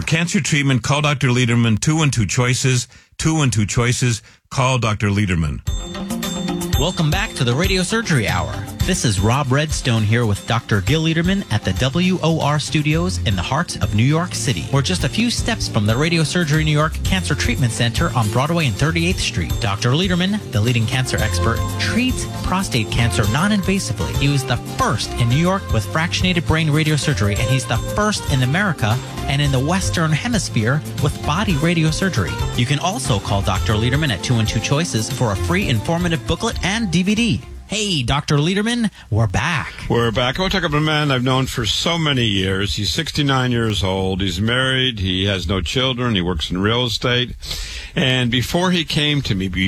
cancer treatment, call Dr. Lederman. 212 Choices. 212 Choices. Call Dr. Lederman. Welcome back to the Radio Surgery Hour. This is Rob Redstone here with Dr. Gil Lederman at the WOR Studios in the heart of New York City. We're just a few steps from the Radio Surgery New York Cancer Treatment Center on Broadway and 38th Street. Dr. Lederman, the leading cancer expert, treats prostate cancer non-invasively. He was the first in New York with fractionated brain radiosurgery, and he's the first in America and in the Western Hemisphere with body radiosurgery. You can also call Dr. Lederman at 212 Choices for a free informative booklet and DVD. Hey, Dr. Lederman, we're back. We're back. I want to talk about a man I've known for so many years. He's 69 years old. He's married. He has no children. He works in real estate. And before he came to me,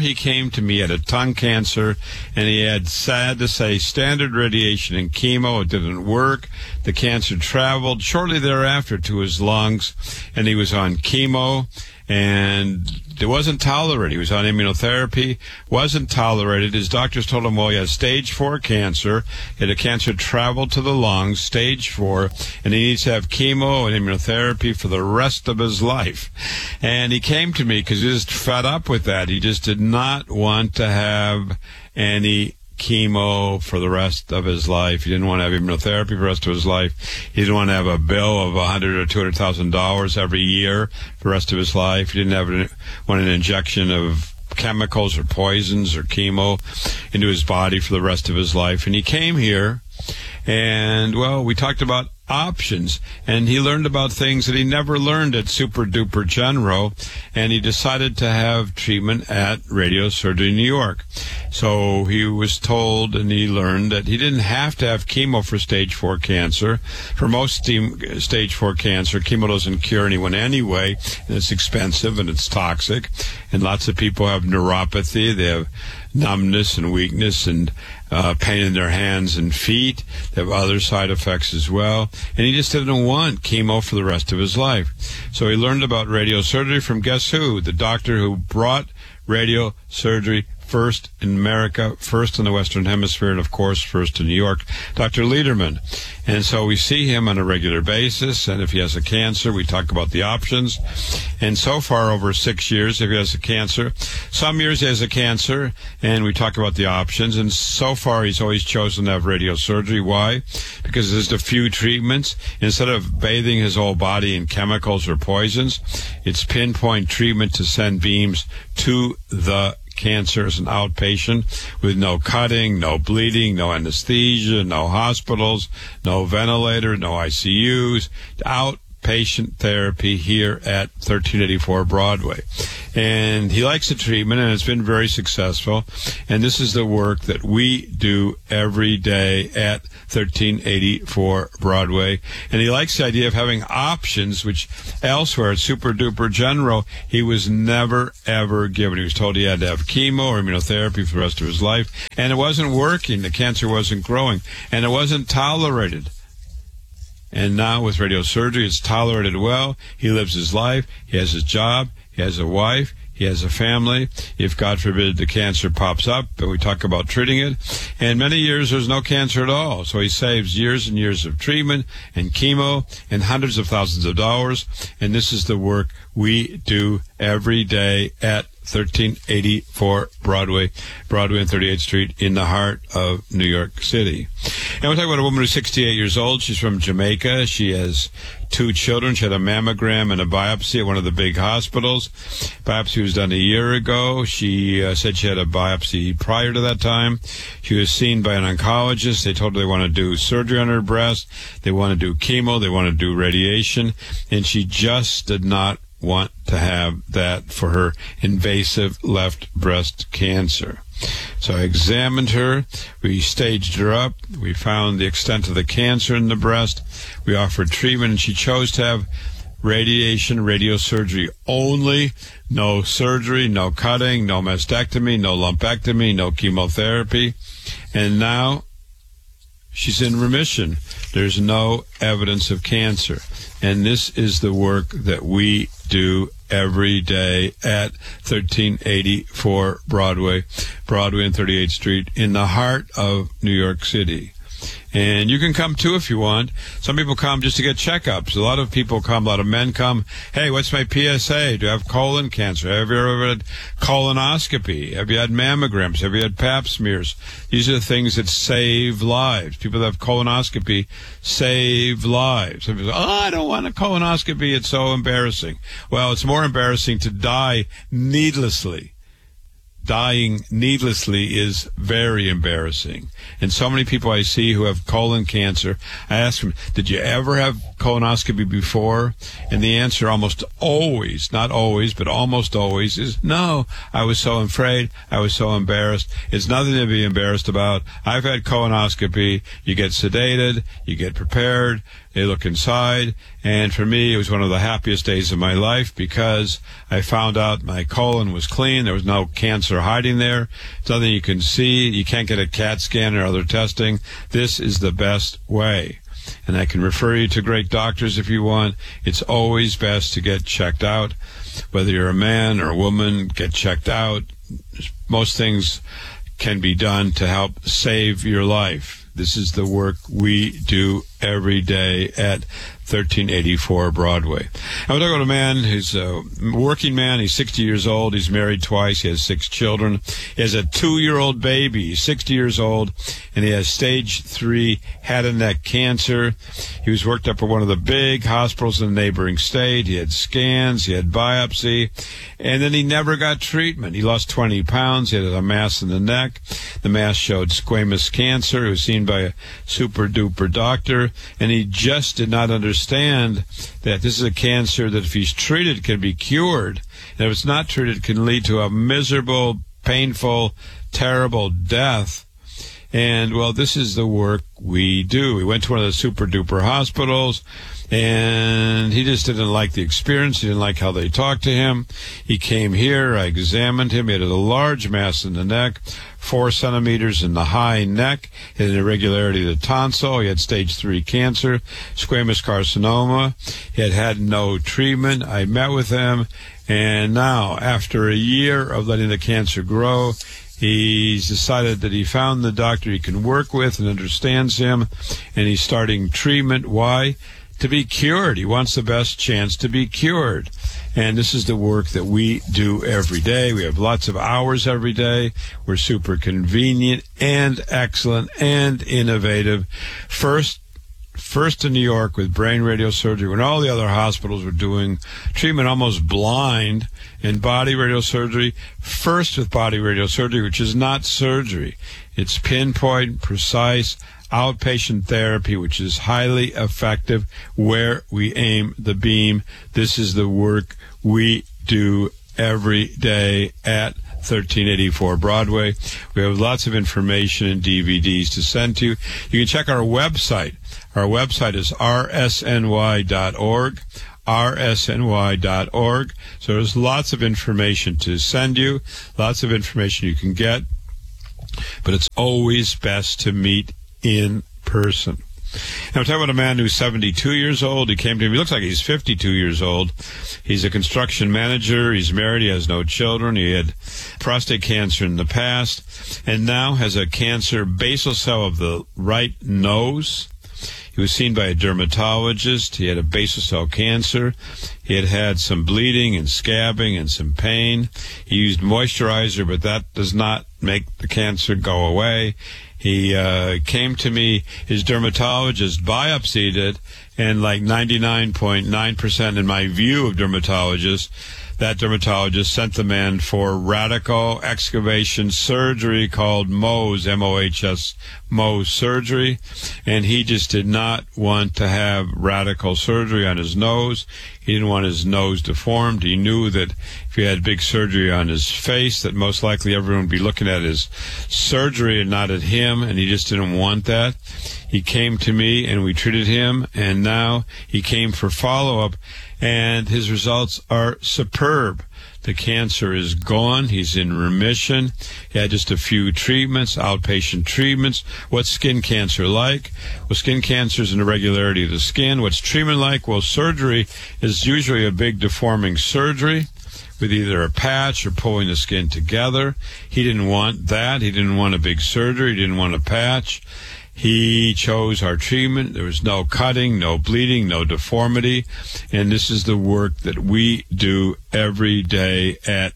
he had a tongue cancer, and he had, sad to say, standard radiation and chemo. It didn't work. The cancer traveled shortly thereafter to his lungs, and he was on chemo. And it wasn't tolerated. He was on immunotherapy, wasn't tolerated. His doctors told him, well, he has stage 4 cancer. The cancer traveled to the lungs, stage 4, and he needs to have chemo and immunotherapy for the rest of his life. And he came to me because he was fed up with that. He just did not want to have any chemo for the rest of his life. He didn't want to have immunotherapy for the rest of his life. He didn't want to have a bill of $100,000 or $200,000 every year for the rest of his life. He didn't want an injection of chemicals or poisons or chemo into his body for the rest of his life. And he came here, and, well, we talked about options, and he learned about things that he never learned at Super Duper Genro, and he decided to have treatment at Radio Surgery New York. So he was told, and he learned that he didn't have to have chemo for stage 4 cancer. For most stage 4 cancer, chemo doesn't cure anyone anyway, and it's expensive and it's toxic, and lots of people have neuropathy. They have numbness and weakness and pain in their hands and feet. They have other side effects as well. And he just didn't want chemo for the rest of his life. So he learned about radiosurgery from guess who? The doctor who brought radiosurgery first in America, first in the Western Hemisphere, and, of course, first in New York, Dr. Lederman. And so we see him on a regular basis, and if he has a cancer, we talk about the options. And so far, over 6 years, if he has a cancer, some years he has a cancer, and we talk about the options. And so far, he's always chosen to have radiosurgery. Why? Because there's a few treatments. Instead of bathing his whole body in chemicals or poisons, it's pinpoint treatment to send beams to the cancer as an outpatient with no cutting, no bleeding, no anesthesia, no hospitals, no ventilator, no ICUs, outpatient therapy here at 1384 Broadway. And he likes the treatment, and it's been very successful. And this is the work that we do every day at 1384 Broadway. And he likes the idea of having options, which elsewhere at Super Duper Genro, he was never, ever given. He was told he had to have chemo or immunotherapy for the rest of his life. And it wasn't working. The cancer wasn't growing. And it wasn't tolerated. And now with radiosurgery, it's tolerated well. He lives his life. He has his job. He has a wife. He has a family. If, God forbid, the cancer pops up, and we talk about treating it. And many years, there's no cancer at all. So he saves years and years of treatment and chemo and hundreds of thousands of dollars. And this is the work we do every day at 1384 Broadway and 38th Street in the heart of New York City. And we're talking about a woman who's 68 years old. She's from Jamaica. She has 2 children. She had a mammogram and a biopsy at one of the big hospitals. Biopsy was done a year ago. She said she had a biopsy prior to that time. She was seen by an oncologist. They told her they want to do surgery on her breast. They want to do chemo. They want to do radiation. And she just did not want to have that for her invasive left breast cancer. So I examined her. We staged her up. We found the extent of the cancer in the breast. We offered treatment, and she chose to have radiation, radiosurgery only. No surgery, no cutting, no mastectomy, no lumpectomy, no chemotherapy. And now she's in remission. There's no evidence of cancer. And this is the work that we do every day at 1384 Broadway and 38th Street in the heart of New York City. And you can come too if you want. Some people come just to get checkups. A lot of people come, a lot of men come, hey, what's my PSA? Do I have colon cancer? Have you ever had colonoscopy? Have you had mammograms? Have you had pap smears? These are the things that save lives. People that have colonoscopy save lives. Some people say, I don't want a colonoscopy. It's so embarrassing. Well, it's more embarrassing to die needlessly. Dying needlessly is very embarrassing. And so many people I see who have colon cancer, I ask them, did you ever have colonoscopy before? And the answer almost always, not always, but almost always is no. I was so afraid. I was so embarrassed. It's nothing to be embarrassed about. I've had colonoscopy. You get sedated. You get prepared. They look inside, and for me, it was one of the happiest days of my life because I found out my colon was clean. There was no cancer hiding there. It's nothing you can see. You can't get a CAT scan or other testing. This is the best way. And I can refer you to great doctors if you want. It's always best to get checked out. Whether you're a man or a woman, get checked out. Most things can be done to help save your life. This is the work we do every day at 1384 Broadway. I want to go to a man who's a working man. He's 60 years old. He's married twice. He has 6 children. He has a 2-year-old baby. He's 60 years old, and he has stage 3 head and neck cancer. He was worked up at one of the big hospitals in the neighboring state. He had scans. He had biopsy, and then he never got treatment. He lost 20 pounds. He had a mass in the neck. The mass showed squamous cancer. He was seen by a super-duper doctor, and he just did not understand that this is a cancer that if he's treated can be cured, and if it's not treated can lead to a miserable, painful, terrible death. And, well, this is the work we do. We went to one of the super-duper hospitals, and he just didn't like the experience. He didn't like how they talked to him. He came here. I examined him. He had a large mass in the neck, 4 centimeters in the high neck. He had an irregularity of the tonsil. He had stage 3 cancer, squamous carcinoma. He had had no treatment. I met with him, and now, after a year of letting the cancer grow, he's decided that he found the doctor he can work with and understands him, and he's starting treatment. Why? To be cured. He wants the best chance to be cured. And this is the work that we do every day. We have lots of hours every day. We're super convenient and excellent and innovative. First in New York with brain radiosurgery, when all the other hospitals were doing treatment almost blind, in body radiosurgery, first with body radiosurgery, which is not surgery. It's pinpoint, precise, outpatient therapy, which is highly effective where we aim the beam. This is the work we do every day at 1384 Broadway. We have lots of information and DVDs to send to you. You can check our website. Our website is rsny.org. rsny.org. So there's lots of information to send you, lots of information you can get, but it's always best to meet in person. Now, I'm talking about a man who's 72 years old. He came to me. He looks like he's 52 years old. He's a construction manager. He's married. He has no children. He had prostate cancer in the past and now has a cancer basal cell of the right nose. He was seen by a dermatologist. He had a basal cell cancer. He had had some bleeding and scabbing and some pain. He used moisturizer, but that does not make the cancer go away. He came to me, his dermatologist biopsied it, and like 99.9% in my view of dermatologists, that dermatologist sent the man for radical excavation surgery called Mohs, M-O-H-S, Mohs surgery, and he just did not want to have radical surgery on his nose. He didn't want his nose deformed. He knew that if he had big surgery on his face, that most likely everyone would be looking at his surgery and not at him, and he just didn't want that. He came to me, and we treated him, and now he came for follow-up, and his results are superb. The cancer is gone. He's in remission. He had just a few treatments, outpatient treatments. What's skin cancer like? Well, skin cancer is an irregularity of the skin. What's treatment like? Well, surgery is usually a big deforming surgery with either a patch or pulling the skin together. He didn't want that. He didn't want a big surgery. He didn't want a patch. He chose our treatment. There was no cutting, no bleeding, no deformity. And this is the work that we do every day at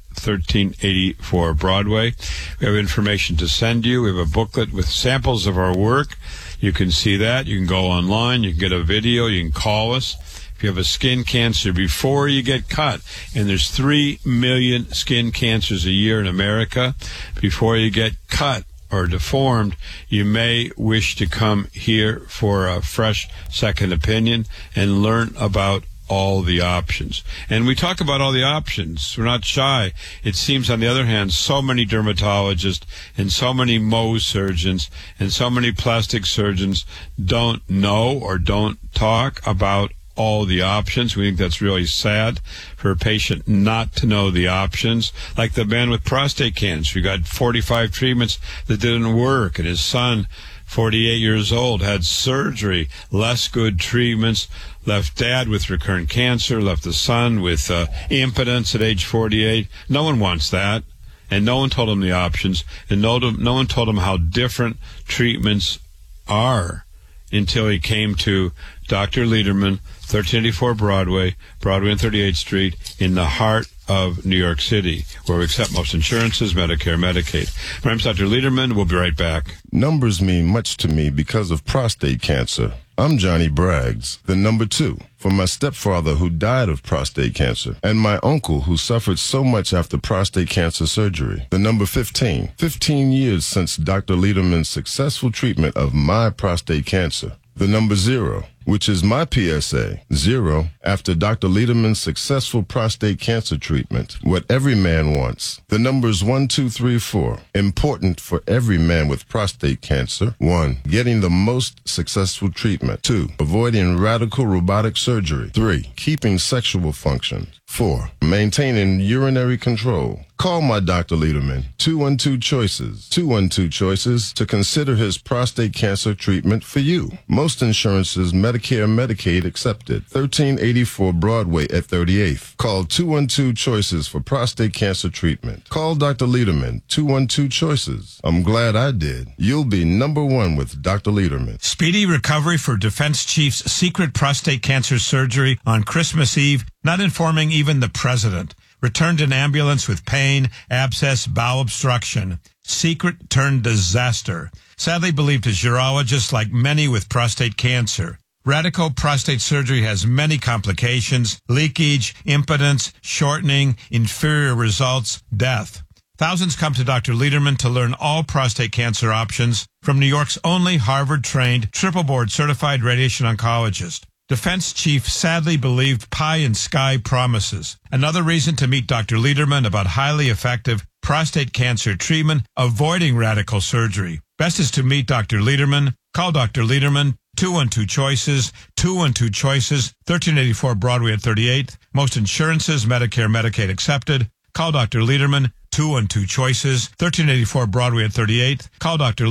1384 Broadway. We have information to send you. We have a booklet with samples of our work. You can see that. You can go online. You can get a video. You can call us. If you have a skin cancer before you get cut, and there's 3 million skin cancers a year in America, before you get cut or deformed, you may wish to come here for a fresh second opinion and learn about all the options. And we talk about all the options. We're not shy. It seems, on the other hand, so many dermatologists and so many Mohs surgeons and so many plastic surgeons don't know or don't talk about all the options. We think that's really sad for a patient not to know the options. Like the man with prostate cancer, who got 45 treatments that didn't work, and his son, 48 years old, had surgery, less good treatments, left dad with recurrent cancer, left the son with impotence at age 48. No one wants that. And no one told him the options. And no one told him how different treatments are until he came to Dr. Lederman, 1384 Broadway and 38th Street, in the heart of New York City, where we accept most insurances, Medicare, Medicaid. My name's Dr. Lederman. We'll be right back. Numbers mean much to me because of prostate cancer. I'm Johnny Braggs, the number 2, for my stepfather who died of prostate cancer, and my uncle who suffered so much after prostate cancer surgery. The number 15, 15 years since Dr. Lederman's successful treatment of my prostate cancer. The number 0, which is my PSA, 0, after Dr. Lederman's successful prostate cancer treatment. What every man wants. The numbers 1, 2, 3, 4. Important for every man with prostate cancer. 1, getting the most successful treatment. 2, avoiding radical robotic surgery. 3, keeping sexual function. 4, maintaining urinary control. Call my Dr. Lederman, 212 Choices, 212 Choices, to consider his prostate cancer treatment for you. Most insurances, Medicare, Medicaid accepted. 1384 Broadway at 38th. Call 212 Choices for prostate cancer treatment. Call Dr. Lederman, 212 Choices. I'm glad I did. You'll be number 1 with Dr. Lederman. Speedy recovery for Defense Chief's secret prostate cancer surgery on Christmas Eve, not informing even the president. Returned in ambulance with pain, abscess, bowel obstruction. Secret turned disaster. Sadly believed his urologist, like many with prostate cancer. Radical prostate surgery has many complications: leakage, impotence, shortening, inferior results, death. Thousands come to Dr. Lederman to learn all prostate cancer options from New York's only Harvard-trained, triple-board certified radiation oncologist. Defense chief sadly believed pie in sky promises. Another reason to meet Dr. Lederman about highly effective prostate cancer treatment, avoiding radical surgery. Best is to meet Dr. Lederman. Call Dr. Lederman, 212 Choices, 212 Choices, 1384 Broadway at 38th. Most insurances, Medicare, Medicaid accepted. Call Dr. Lederman, 212 Choices, 1384 Broadway at 38th. Call Dr.